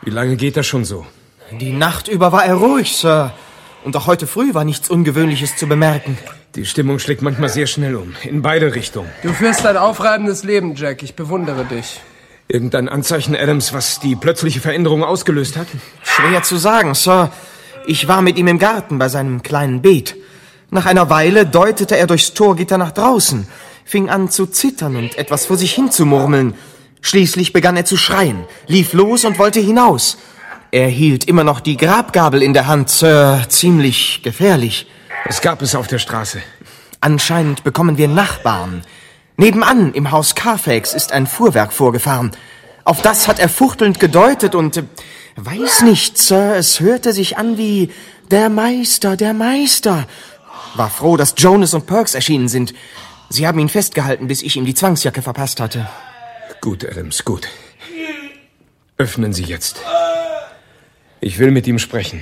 Wie lange geht das schon so? Die Nacht über war er ruhig, Sir. Und auch heute früh war nichts Ungewöhnliches zu bemerken. Die Stimmung schlägt manchmal sehr schnell um, in beide Richtungen. Du führst ein aufreibendes Leben, Jack. Ich bewundere dich. Irgendein Anzeichen, Adams, was die plötzliche Veränderung ausgelöst hat? Schwer zu sagen, Sir. Ich war mit ihm im Garten bei seinem kleinen Beet. Nach einer Weile deutete er durchs Torgitter nach draußen, fing an zu zittern und etwas vor sich hin zu murmeln. Schließlich begann er zu schreien, lief los und wollte hinaus. Er hielt immer noch die Grabgabel in der Hand, Sir. Ziemlich gefährlich. Was gab es auf der Straße? Anscheinend bekommen wir Nachbarn. Nebenan im Haus Carfax ist ein Fuhrwerk vorgefahren. Auf das hat er fuchtelnd gedeutet und... weiß nicht, Sir, es hörte sich an wie... Der Meister, der Meister. War froh, dass Jonas und Perks erschienen sind. Sie haben ihn festgehalten, bis ich ihm die Zwangsjacke verpasst hatte. Gut, Adams, gut. Öffnen Sie jetzt. Ich will mit ihm sprechen.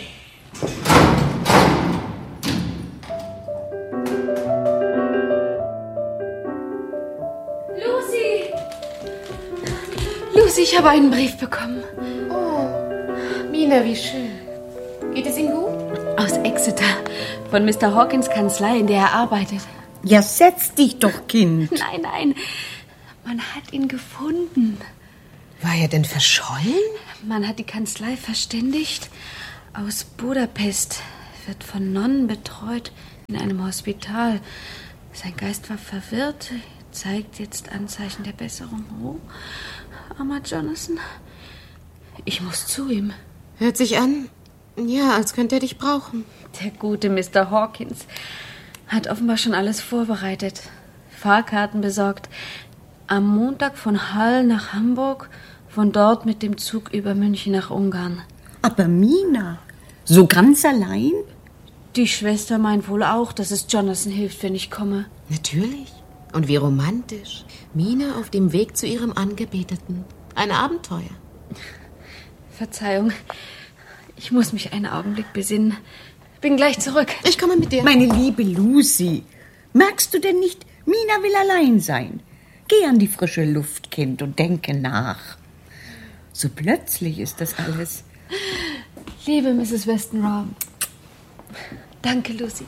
Lucy, ich habe einen Brief bekommen. Oh, Mina, wie schön. Geht es Ihnen gut? Aus Exeter, von Mr. Hawkins' Kanzlei, in der er arbeitet. Ja, setz dich doch, Kind. Nein, man hat ihn gefunden. War er denn verschollen? Man hat die Kanzlei verständigt. Aus Budapest, wird von Nonnen betreut in einem Hospital. Sein Geist war verwirrt, zeigt jetzt Anzeichen der Besserung. Oh, armer Jonathan. Ich muss zu ihm. Hört sich an, ja, als könnte er dich brauchen. Der gute Mr. Hawkins hat offenbar schon alles vorbereitet. Fahrkarten besorgt. Am Montag von Hull nach Hamburg, von dort mit dem Zug über München nach Ungarn. Aber Mina, so ganz allein? Die Schwester meint wohl auch, dass es Jonathan hilft, wenn ich komme. Natürlich. Und wie romantisch. Mina auf dem Weg zu ihrem Angebeteten. Ein Abenteuer. Verzeihung, ich muss mich einen Augenblick besinnen. Bin gleich zurück. Ich komme mit dir. Meine liebe Lucy, merkst du denn nicht, Mina will allein sein? Geh an die frische Luft, Kind, und denke nach. So plötzlich ist das alles. Liebe Mrs. Westenra. Danke, Lucy.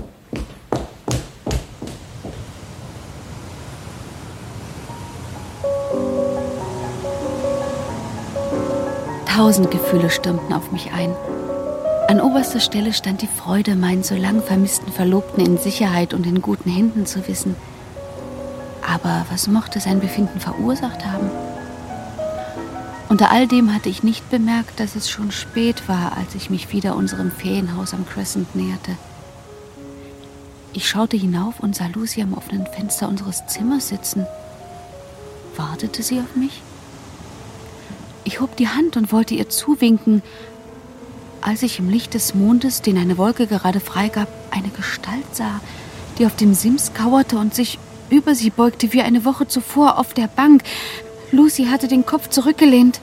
Tausend Gefühle stürmten auf mich ein. An oberster Stelle stand die Freude, meinen so lang vermissten Verlobten in Sicherheit und in guten Händen zu wissen. Aber was mochte sein Befinden verursacht haben? Unter all dem hatte ich nicht bemerkt, dass es schon spät war, als ich mich wieder unserem Ferienhaus am Crescent näherte. Ich schaute hinauf und sah Lucy am offenen Fenster unseres Zimmers sitzen. Wartete sie auf mich? Ich hob die Hand und wollte ihr zuwinken, als ich im Licht des Mondes, den eine Wolke gerade freigab, eine Gestalt sah, die auf dem Sims kauerte und sich über sie beugte wie eine Woche zuvor auf der Bank. Lucy hatte den Kopf zurückgelehnt.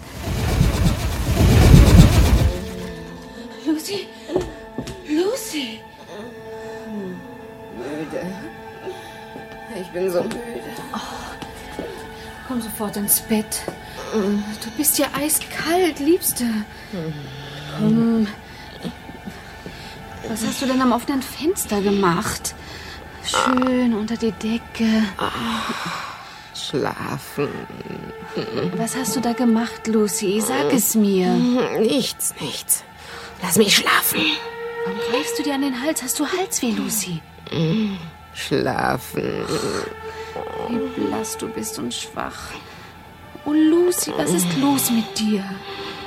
Lucy? Lucy? Müde. Ich bin so müde. Oh, komm sofort ins Bett. Du bist ja eiskalt, Liebste. Komm. Was hast du denn am offenen Fenster gemacht? Schön unter die Decke. Schlafen. Was hast du da gemacht, Lucy? Sag es mir. Nichts. Lass mich schlafen. Warum greifst du dir an den Hals? Hast du Halsweh, Lucy? Schlafen. Wie blass du bist und schwach. Oh, Lucy, was ist los mit dir?